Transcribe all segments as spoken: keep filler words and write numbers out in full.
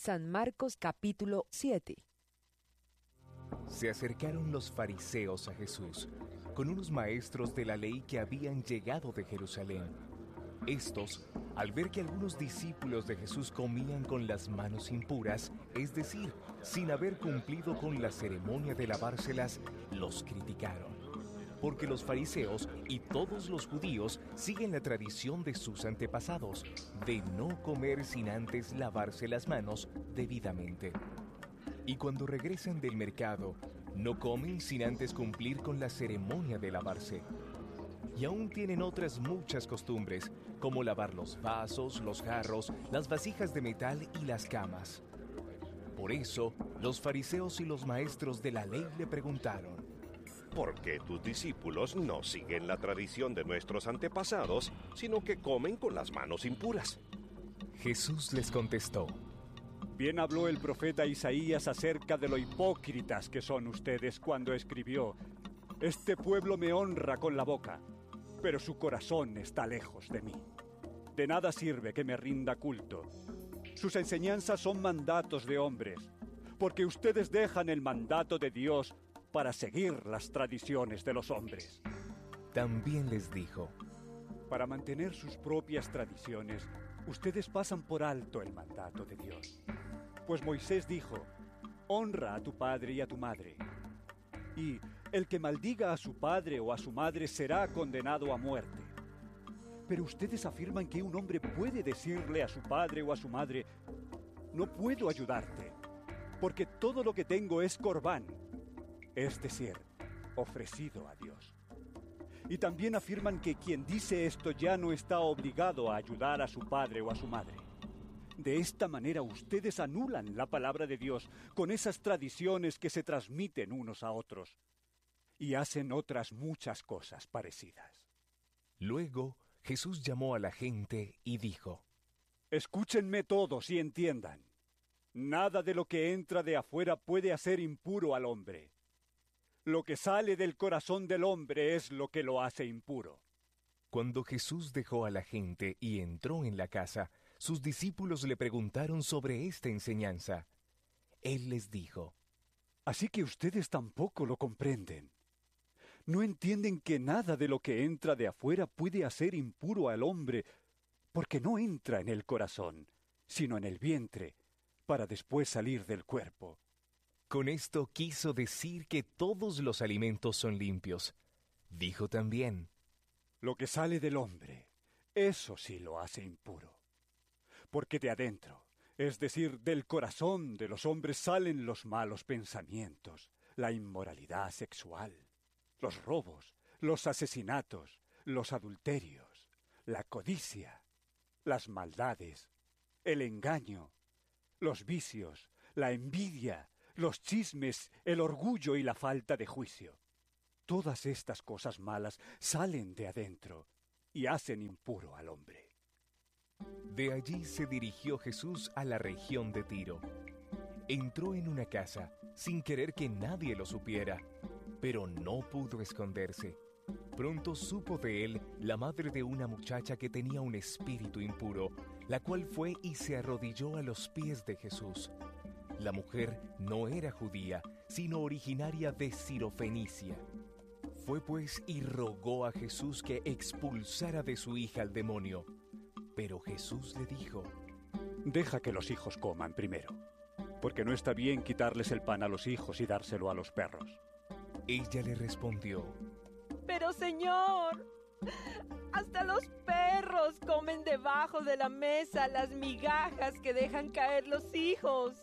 San Marcos capítulo siete. Se acercaron los fariseos a Jesús, con unos maestros de la ley que habían llegado de Jerusalén. Estos, al ver que algunos discípulos de Jesús comían con las manos impuras, es decir, sin haber cumplido con la ceremonia de lavárselas, los criticaron. Porque los fariseos y todos los judíos siguen la tradición de sus antepasados, de no comer sin antes lavarse las manos debidamente. Y cuando regresan del mercado, no comen sin antes cumplir con la ceremonia de lavarse. Y aún tienen otras muchas costumbres, como lavar los vasos, los jarros, las vasijas de metal y las camas. Por eso, los fariseos y los maestros de la ley le preguntaron: ¿por qué tus discípulos no siguen la tradición de nuestros antepasados, sino que comen con las manos impuras? Jesús les contestó: bien habló el profeta Isaías acerca de lo hipócritas que son ustedes cuando escribió: este pueblo me honra con la boca, pero su corazón está lejos de mí. De nada sirve que me rinda culto. Sus enseñanzas son mandatos de hombres, porque ustedes dejan el mandato de Dios para seguir las tradiciones de los hombres. También les dijo: para mantener sus propias tradiciones, ustedes pasan por alto el mandato de Dios. Pues Moisés dijo: honra a tu padre y a tu madre. Y el que maldiga a su padre o a su madre será condenado a muerte. Pero ustedes afirman que un hombre puede decirle a su padre o a su madre: no puedo ayudarte, porque todo lo que tengo es corbán, es decir, ofrecido a Dios. Y también afirman que quien dice esto ya no está obligado a ayudar a su padre o a su madre. De esta manera ustedes anulan la palabra de Dios con esas tradiciones que se transmiten unos a otros, y hacen otras muchas cosas parecidas. Luego Jesús llamó a la gente y dijo: escúchenme todos y entiendan. Nada de lo que entra de afuera puede hacer impuro al hombre. Lo que sale del corazón del hombre es lo que lo hace impuro. Cuando Jesús dejó a la gente y entró en la casa, sus discípulos le preguntaron sobre esta enseñanza. Él les dijo: así que ustedes tampoco lo comprenden. ¿No entienden que nada de lo que entra de afuera puede hacer impuro al hombre, porque no entra en el corazón, sino en el vientre, para después salir del cuerpo? Con esto quiso decir que todos los alimentos son limpios. Dijo también: lo que sale del hombre, eso sí lo hace impuro. Porque de adentro, es decir, del corazón de los hombres, salen los malos pensamientos, la inmoralidad sexual, los robos, los asesinatos, los adulterios, la codicia, las maldades, el engaño, los vicios, la envidia, los chismes, el orgullo y la falta de juicio. Todas estas cosas malas salen de adentro y hacen impuro al hombre. De allí se dirigió Jesús a la región de Tiro. Entró en una casa sin querer que nadie lo supiera, pero no pudo esconderse. Pronto supo de él la madre de una muchacha que tenía un espíritu impuro, la cual fue y se arrodilló a los pies de Jesús. La mujer no era judía, sino originaria de Sirofenicia. Fue pues y rogó a Jesús que expulsara de su hija al demonio. Pero Jesús le dijo: deja que los hijos coman primero, porque no está bien quitarles el pan a los hijos y dárselo a los perros. Ella le respondió: pero Señor, hasta los perros comen debajo de la mesa las migajas que dejan caer los hijos.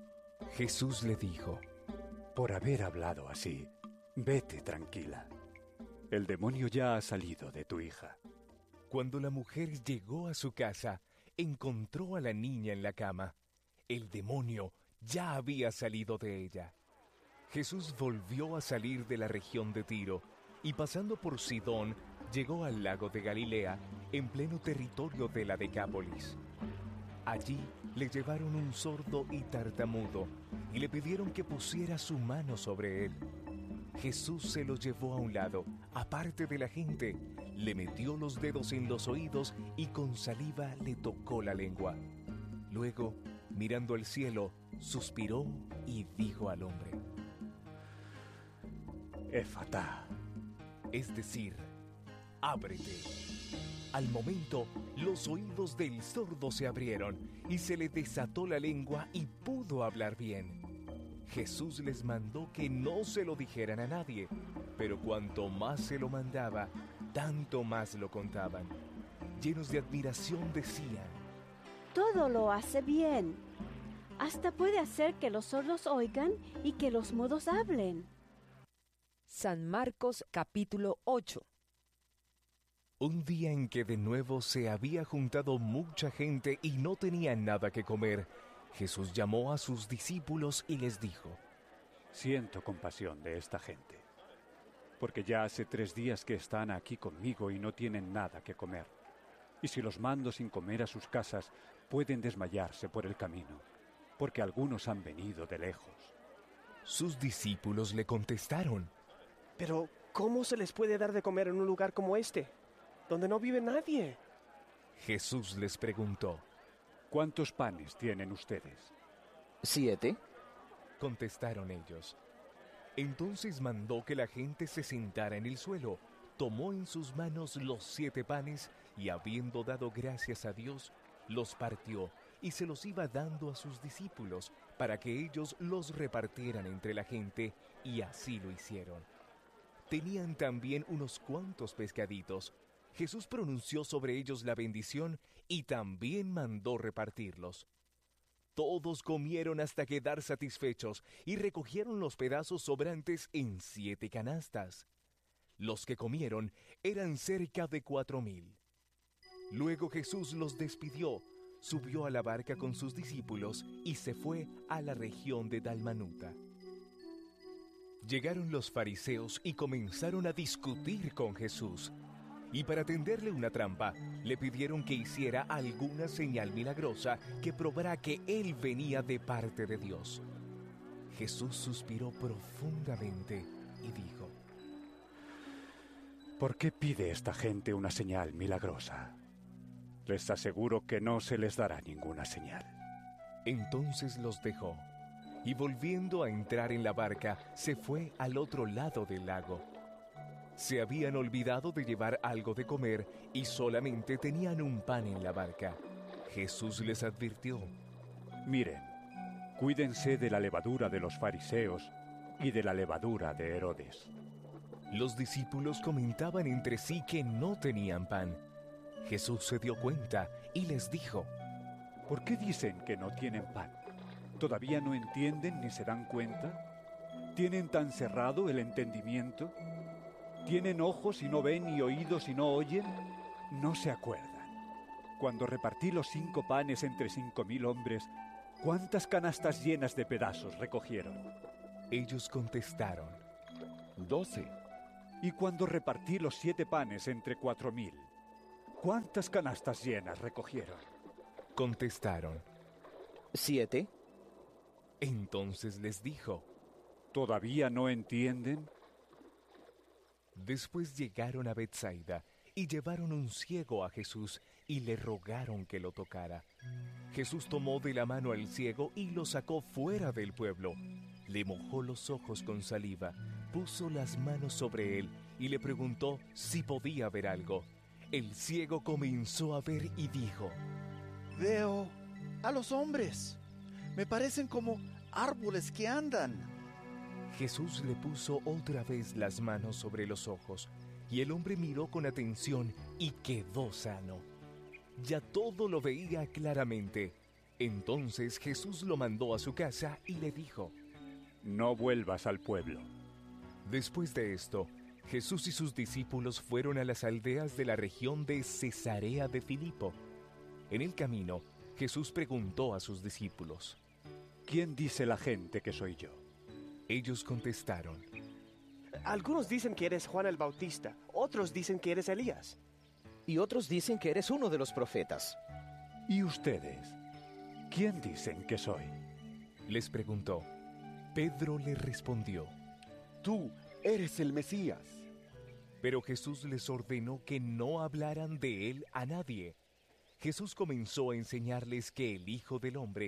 Jesús le dijo: por haber hablado así, vete tranquila. El demonio ya ha salido de tu hija. Cuando la mujer llegó a su casa, encontró a la niña en la cama. El demonio ya había salido de ella. Jesús volvió a salir de la región de Tiro y pasando por Sidón, llegó al lago de Galilea, en pleno territorio de la Decápolis. Allí le llevaron un sordo y tartamudo y le pidieron que pusiera su mano sobre él. Jesús se lo llevó a un lado, aparte de la gente, le metió los dedos en los oídos y con saliva le tocó la lengua. Luego Mirando al cielo, suspiró y dijo al hombre: Efatá, es decir, ábrete. Al momento, los oídos del sordo se abrieron y se le desató la lengua y pudo hablar bien. Jesús les mandó que no se lo dijeran a nadie, pero cuanto más se lo mandaba, tanto más lo contaban. Llenos de admiración decían: todo lo hace bien. Hasta puede hacer que los sordos oigan y que los mudos hablen. San Marcos capítulo ocho. Un día en que de nuevo se había juntado mucha gente y no tenían nada que comer, Jesús llamó a sus discípulos y les dijo: siento compasión de esta gente, porque ya hace tres días que están aquí conmigo y no tienen nada que comer. Y si los mando sin comer a sus casas, pueden desmayarse por el camino, porque algunos han venido de lejos. Sus discípulos le contestaron: Pero, ¿cómo se les puede dar de comer en un lugar como este, donde no vive nadie? Jesús les preguntó: ¿cuántos panes tienen ustedes? Siete, contestaron ellos. Entonces mandó que la gente se sentara en el suelo, tomó en sus manos los siete panes y, habiendo dado gracias a Dios, los partió y se los iba dando a sus discípulos para que ellos los repartieran entre la gente, y así lo hicieron. Tenían también unos cuantos pescaditos. Jesús pronunció sobre ellos la bendición y también mandó repartirlos. Todos comieron hasta quedar satisfechos y recogieron los pedazos sobrantes en siete canastas. Los que comieron eran cerca de cuatro mil. Luego Jesús los despidió, subió a la barca con sus discípulos y se fue a la región de Dalmanuta. Llegaron los fariseos y comenzaron a discutir con Jesús. Y para tenderle una trampa, le pidieron que hiciera alguna señal milagrosa que probara que él venía de parte de Dios. Jesús suspiró profundamente y dijo: ¿por qué pide esta gente una señal milagrosa? Les aseguro que no se les dará ninguna señal. Entonces los dejó, y volviendo a entrar en la barca, se fue al otro lado del lago. Se habían olvidado de llevar algo de comer y solamente tenían un pan en la barca. Jesús les advirtió: miren, cuídense de la levadura de los fariseos y de la levadura de Herodes. Los discípulos comentaban entre sí que no tenían pan. Jesús se dio cuenta y les dijo: ¿por qué dicen que no tienen pan? ¿Todavía no entienden ni se dan cuenta? ¿Tienen tan cerrado el entendimiento? ¿Tienen ojos y no ven y oídos y no oyen? ¿No se acuerdan? Cuando repartí los cinco panes entre cinco mil hombres, ¿cuántas canastas llenas de pedazos recogieron? Ellos contestaron: doce. Y cuando repartí los siete panes entre cuatro mil, ¿cuántas canastas llenas recogieron? Contestaron: siete. Entonces les dijo: ¿todavía no entienden? Después llegaron a Betsaida y llevaron un ciego a Jesús y le rogaron que lo tocara. Jesús tomó de la mano al ciego y lo sacó fuera del pueblo. Le mojó los ojos con saliva, puso las manos sobre él y le preguntó si podía ver algo. El ciego comenzó a ver y dijo: veo a los hombres. Me parecen como árboles que andan. Jesús le puso otra vez las manos sobre los ojos, y el hombre miró con atención y quedó sano. Ya todo lo veía claramente. Entonces Jesús lo mandó a su casa y le dijo: no vuelvas al pueblo. Después de esto, Jesús y sus discípulos fueron a las aldeas de la región de Cesarea de Filipo. En el camino, Jesús preguntó a sus discípulos: ¿quién dice la gente que soy yo? Ellos contestaron: algunos dicen que eres Juan el Bautista, otros dicen que eres Elías. Y otros dicen que eres uno de los profetas. ¿Y ustedes? ¿Quién dicen que soy? Les preguntó. Pedro le respondió: tú eres el Mesías. Pero Jesús les ordenó que no hablaran de él a nadie. Jesús comenzó a enseñarles que el Hijo del Hombre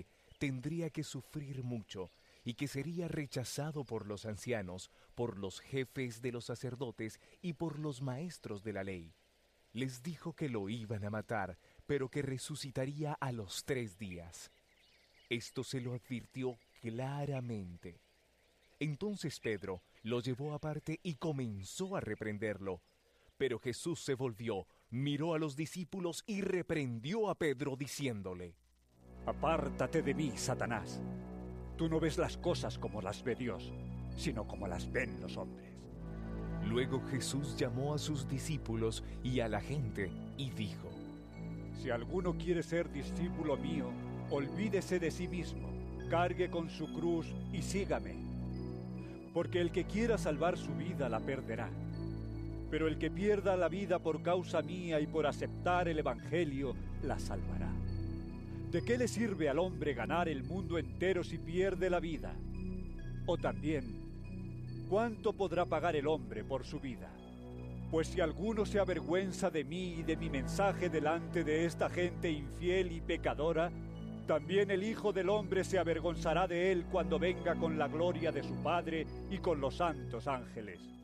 tendría que sufrir mucho y que sería rechazado por los ancianos, por los jefes de los sacerdotes y por los maestros de la ley. Les dijo que lo iban a matar, pero que resucitaría a los tres días. Esto se lo advirtió claramente. Entonces Pedro lo llevó aparte y comenzó a reprenderlo. Pero Jesús se volvió, miró a los discípulos y reprendió a Pedro diciéndole: Apártate de mí, Satanás. Tú no ves las cosas como las ve Dios, sino como las ven los hombres. Luego Jesús llamó a sus discípulos y a la gente y dijo: Si alguno quiere ser discípulo mío, olvídese de sí mismo, cargue con su cruz y sígame. Porque el que quiera salvar su vida la perderá. Pero el que pierda la vida por causa mía y por aceptar el Evangelio, la salvará. ¿De qué le sirve al hombre ganar el mundo entero si pierde la vida? O también, ¿cuánto podrá pagar el hombre por su vida? Pues si alguno se avergüenza de mí y de mi mensaje delante de esta gente infiel y pecadora, también el Hijo del Hombre se avergonzará de él cuando venga con la gloria de su Padre y con los santos ángeles.